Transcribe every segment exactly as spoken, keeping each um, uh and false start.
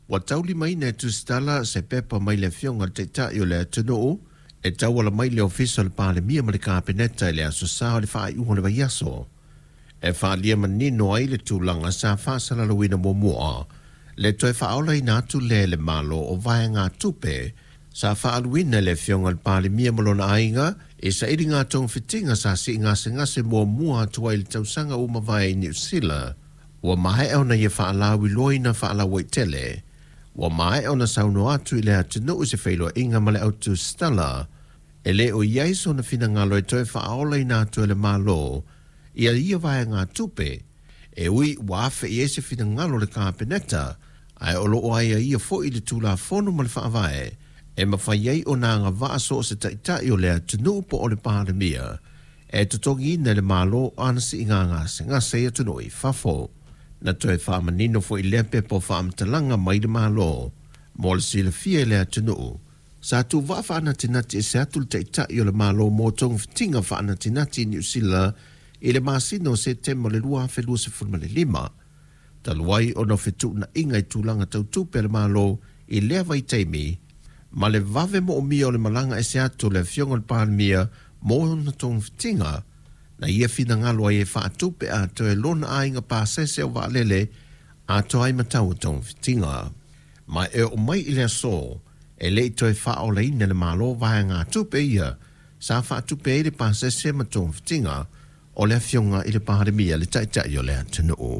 wa tauli mai ne tu stala se pepa mai le fionga te ta yo le tunu e tawala mai le official pa le mia mai ka peneta le aso sa le fa u le yaso e fa lia manino ai le tulanga sa fa sala lo wina momoa le toi fa ola ina tu le le malo o vai nga tupe sa fa alwina le fionga pa le mia malona ainga e sa iringa tong fitinga sa si nga se nga se mo mua tuai le tausanga uma vai New Zealand wa mai e ona ye fa ala wi loina fa ala wai tele wa mai e ona sauno atu ile atunu se feilo inga male autu stala ele o yaiso na fina ngalo e toi fa aola ina tu ele malo ia ia vai nga tupe e ui wa afe i ese fina ngalo le kapeneta ai olo o ai ia fo i le tula fono male fa avae e mawhaiei o nā ngā vaaso se taitai o lea tunu po o le pandemia e tutongi ina le malo anasi i ngā ngā se ngā se atunu i fafo na toe whaamanino fo i lepe po whaamtalanga mai le malo mo le sila fia lea tunu sa tu wa whaanatinati e se atu le taitai o le malo mo tong fitinga whaanatinati New Zealand i le masino se temo le lua whelua se fulma le lima taluai o no fitu na inga i tūlanga tautupe le malo i lea vai teimi ma le vave mo o mia o le malanga e se atu le fionga le pandemia mo na tong fitinga na ia fina ngalo ai e whaatupe a to e lona a inga pāsese o waalele a to ai matau tong fitinga. Ma e o mai i lea so e le to e wha o le ina le malo vahe ngā tupe ia sa whaatupe e le pāsese ma tong fitinga o le fionga i le pandemia le taitai o le atunu o.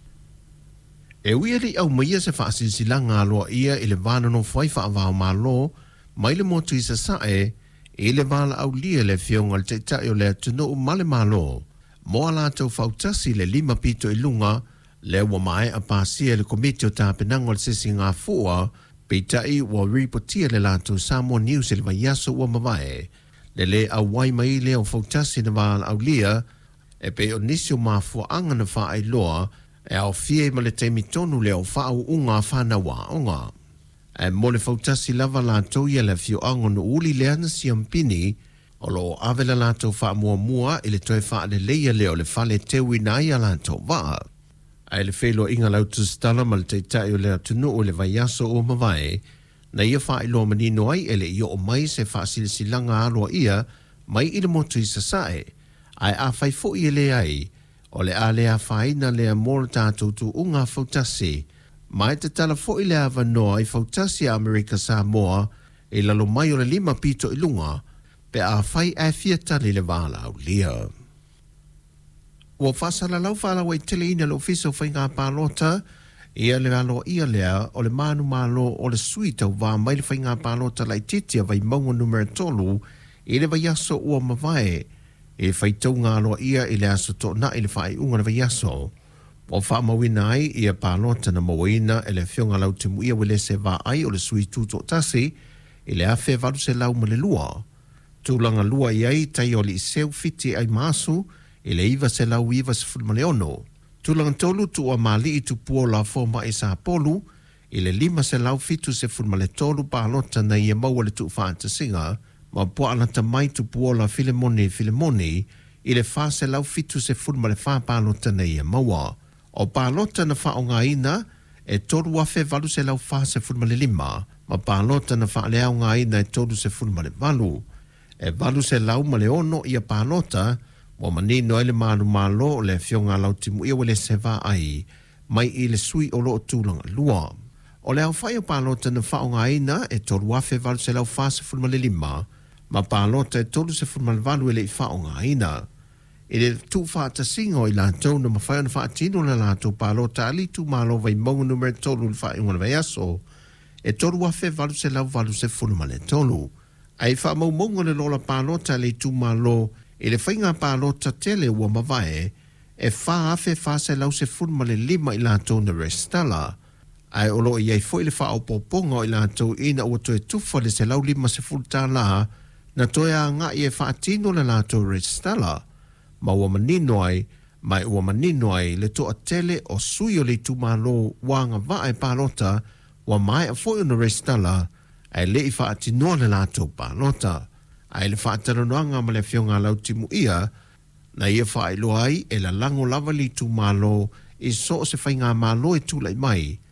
E wia li au maia se whaasisilanga aloa ia i le vana no whai whaavao malo, mai le motu i sa sae, i le vala au lia le fionga le teitai o le atunu o male malo. Moa la tau whautasi le lima pito i lunga, le ua mai a pāsia le komiti o tāpenanga le sisi ngā fua, peitai ua ripotia le lato Samoa News i le vaiaso ua mawae. Le le au wai mai le au whautasi na vala au lia, e pe o nisio mafua anga na wha ai loa, e au fie ma le teimi tonu le au whaau unga whana wa onga. E mo le fautasi lava la toia le fio ango no uli le ana siampini, o lo avela la tau wha mua mua i le toi wha le leia leo le whale tewi na ia la tau waa. Ai le whelo inga lautu stala ma le teitai o le atunu o le vaiaso o mawai, na ia wha ilo manino ai ele i o mai se wha silisilanga aloa ia, mai i le motu i sasae, ai a whai fo i le ai, o le alea whaina lea mora tātou tu unga fautasi, mai te tala fo i lea wanoa i fautasi a Amerika Samoa, e lalo mai o le lima pito i lunga, pe a whai e fiatani le wala au lia. Ua whasala lau whala wai tele ina lo fiso whai ngā pālota, ia le alo ia lea o le manu malo o le suita wā mai le whai ngā pālota lai titia vai maunga numero tolu, i le vai aso ua mawae, e whaitau ngā loa ia i le aso tō na i le whae unga le vaiaso. O wha mawina ai i a pālota na mawina e le whionga lau timu ia wile se wā ai o le sui tūtō tasi i le awhe varu se lau ma le lua. Tūlanga lua i ai tai o li seu fiti ai māsu i le iwa se lau iwa se fulma le ono. Tūlanga tolu tu a mali i tu puo la fōma i sa polu i le lima se lau fitu se fulma le tolu pālota na i e maua le tu whaanta singa ma po ala tamai tu puola Filemoni Filemoni i le wha se lau fitu se fulma le wha pālota nei e maua. O pālota na wha o ngā ina e toru afe valu se lau wha se fulma le lima, ma pālota na wha lea o ngā ina e toru se fulma le valu. E valu se lau ma le ono i a pālota, wa manino e le malu malo le fionga lau timu ia wale se wha ai, mai i le sui o loo tūlanga lua. O le au whai o pālota na wha o ngā ina e toru afe valu se lau wha se fulma le lima, ma pālota e tolu se fulma le valu e le i wha o ngā ina. I le tū whaata singo i lātou na mawhai ona whaatino na lātou pālota ali tū mālo vai maunga numero tolu le wha inga vai aso, e tolu afe valu se lau valu se fulma le tolu. Ai wha mau maunga le lola pālota le tū mālo i le whainga pālota tele ua mawae, e wha afe wha se lau se fulma le lima i lātou na restala. Ai olo i ai foi le wha o poponga i lātou ina ua toe tufa le se lau lima se fulta la, na toia ngā i e whaatino le lātou restala, ma ua manino ai, mai ua manino ai le toa tele o sui o le tumalo wanga vae pālota, wa mai a foi o restala, ai le i whaatino le lātou pālota, ai le whaataronoanga ma le fionga lau timu ia, na ia whaelo ai e la lango lava li tumalo i so se whainga malo e tūlai mai,